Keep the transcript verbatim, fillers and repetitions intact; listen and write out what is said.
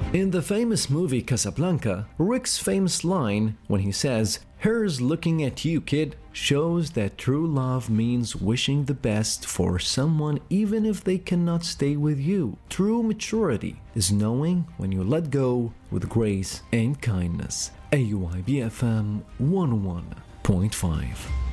In the famous movie Casablanca, Rick's famous line when he says, "Here's looking at you, kid," shows that true love means wishing the best for someone even if they cannot stay with you. True maturity is knowing when you let go with grace and kindness. A U I B F M one oh one point five.